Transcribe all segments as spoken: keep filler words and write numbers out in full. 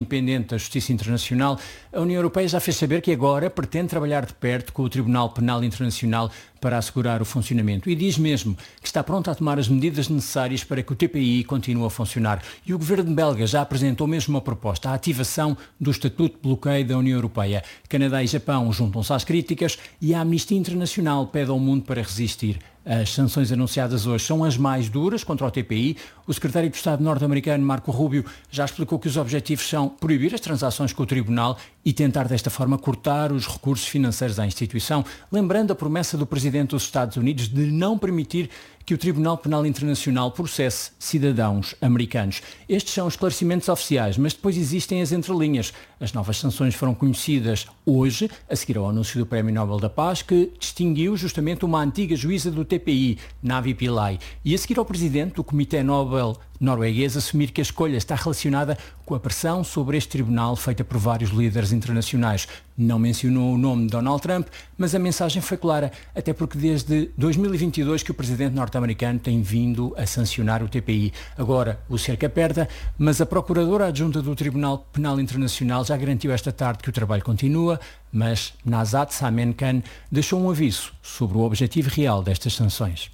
independente da Justiça Internacional, a União Europeia já fez saber que agora pretende trabalhar de perto com o Tribunal Penal Internacional para assegurar o funcionamento. E diz mesmo que está pronto a tomar as medidas necessárias para que o T P I continue a funcionar. E o governo belga já apresentou mesmo uma proposta, a ativação do Estatuto de Bloqueio da União Europeia. Canadá e Japão juntam-se às críticas e a Amnistia Internacional pede ao mundo para resistir. As sanções anunciadas hoje são as mais duras contra o T P I. O secretário de Estado norte-americano, Marco Rubio, já explicou que os objetivos são proibir as transações com o Tribunal e tentar desta forma cortar os recursos financeiros à instituição, lembrando a promessa do presidente dos Estados Unidos de não permitir que o Tribunal Penal Internacional processe cidadãos americanos. Estes são os esclarecimentos oficiais, mas depois existem as entrelinhas. As novas sanções foram conhecidas hoje, a seguir ao anúncio do Prémio Nobel da Paz, que distinguiu justamente uma antiga juíza do T P I, Navi Pillay, e a seguir ao presidente do Comitê Nobel norueguês assumir que a escolha está relacionada com a pressão sobre este tribunal feita por vários líderes internacionais. Não mencionou o nome de Donald Trump, mas a mensagem foi clara, até porque desde dois mil e vinte e dois que o presidente norte-americano tem vindo a sancionar o T P I. Agora o cerco aperta, mas a procuradora adjunta do Tribunal Penal Internacional já garantiu esta tarde que o trabalho continua, mas Nazat Samenkan deixou um aviso sobre o objetivo real destas sanções.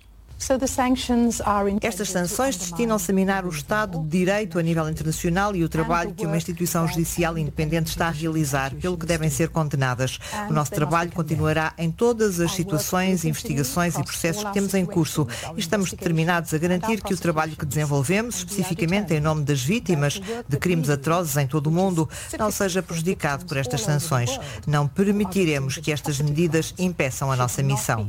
Estas sanções destinam-se a minar o Estado de Direito a nível internacional e o trabalho que uma instituição judicial independente está a realizar, pelo que devem ser condenadas. O nosso trabalho continuará em todas as situações, investigações e processos que temos em curso e estamos determinados a garantir que o trabalho que desenvolvemos, especificamente em nome das vítimas de crimes atrozes em todo o mundo, não seja prejudicado por estas sanções. Não permitiremos que estas medidas impeçam a nossa missão.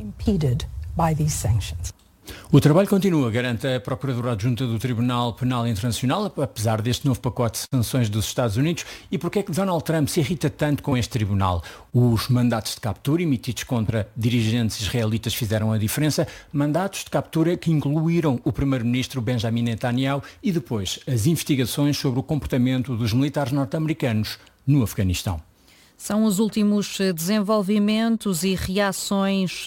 O trabalho continua, garante a Procuradora Adjunta do Tribunal Penal Internacional, apesar deste novo pacote de sanções dos Estados Unidos. E porquê é que Donald Trump se irrita tanto com este tribunal? Os mandatos de captura emitidos contra dirigentes israelitas fizeram a diferença, mandatos de captura que incluíram o primeiro-ministro Benjamin Netanyahu e depois as investigações sobre o comportamento dos militares norte-americanos no Afeganistão. São os últimos desenvolvimentos e reações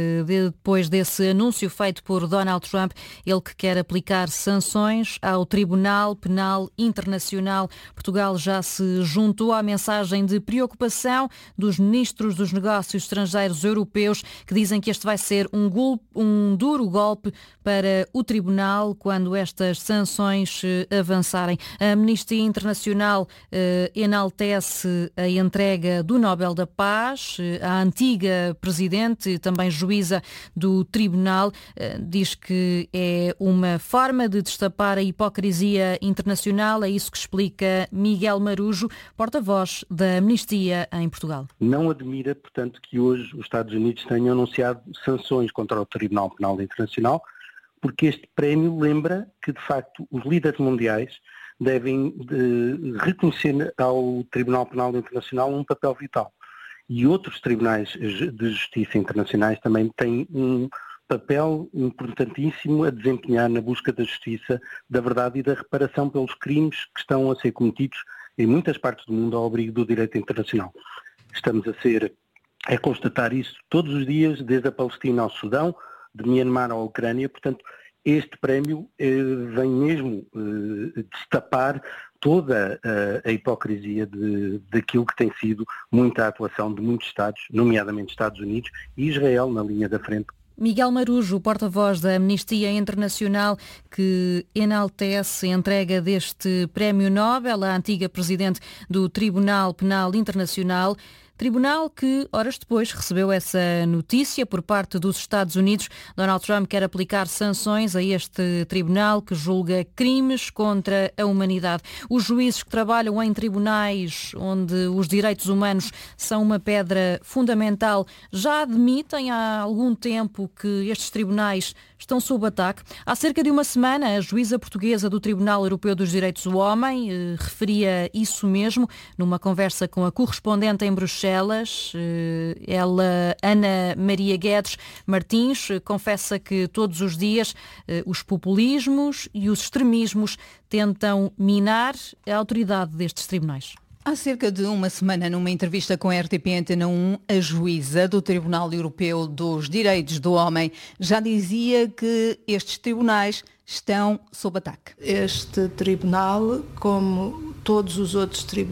depois desse anúncio feito por Donald Trump, ele que quer aplicar sanções ao Tribunal Penal Internacional. Portugal já se juntou à mensagem de preocupação dos ministros dos negócios estrangeiros europeus, que dizem que este vai ser um, golpe, um duro golpe para o Tribunal quando estas sanções avançarem. A Amnistia Internacional eh, enaltece a entrega do Nobel da Paz, a antiga presidente, também juíza do Tribunal, diz que é uma forma de destapar a hipocrisia internacional. É isso que explica Miguel Marujo, porta-voz da Amnistia em Portugal. Não admira, portanto, que hoje os Estados Unidos tenham anunciado sanções contra o Tribunal Penal Internacional, porque este prémio lembra que, de facto, os líderes mundiais devem de reconhecer ao Tribunal Penal Internacional um papel vital. E outros tribunais de justiça internacionais também têm um papel importantíssimo a desempenhar na busca da justiça, da verdade e da reparação pelos crimes que estão a ser cometidos em muitas partes do mundo ao abrigo do direito internacional. Estamos a ser, a constatar isso todos os dias, desde a Palestina ao Sudão, de Myanmar à Ucrânia. Portanto, este prémio eh, vem mesmo eh, destapar toda a, a hipocrisia de, daquilo que tem sido muita atuação de muitos Estados, nomeadamente Estados Unidos e Israel, na linha da frente. Miguel Marujo, porta-voz da Amnistia Internacional, que enaltece a entrega deste Prémio Nobel à antiga presidente do Tribunal Penal Internacional. Tribunal que, horas depois, recebeu essa notícia por parte dos Estados Unidos. Donald Trump quer aplicar sanções a este tribunal que julga crimes contra a humanidade. Os juízes que trabalham em tribunais onde os direitos humanos são uma pedra fundamental já admitem há algum tempo que estes tribunais estão sob ataque. Há cerca de uma semana, a juíza portuguesa do Tribunal Europeu dos Direitos do Homem eh, referia isso mesmo numa conversa com a correspondente em Bruxelas. Eh, ela, Ana Maria Guedes Martins, eh, confessa que todos os dias eh, os populismos e os extremismos tentam minar a autoridade destes tribunais. Há cerca de uma semana, numa entrevista com a R T P Antena um, a juíza do Tribunal Europeu dos Direitos do Homem já dizia que estes tribunais estão sob ataque. Este tribunal, como todos os outros tribunais,